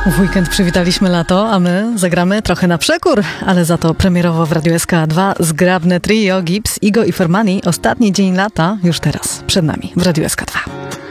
W weekend przywitaliśmy lato, a my zagramy trochę na przekór, ale za to premierowo w Radiu SK2 zgrabne trio Gibbs, Igo i Fermani. Ostatni dzień lata już teraz, przed nami w Radiu SK2.